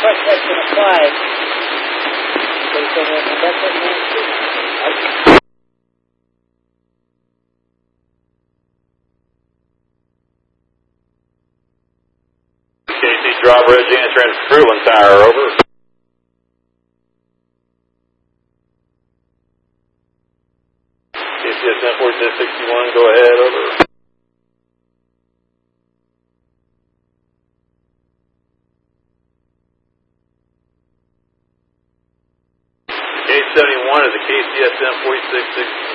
pressure that's been applied. Based on the investment. KC drop Reggie and transfer one tower, over. KCSM 4661, go ahead, over. K71 is a KCSM 4662.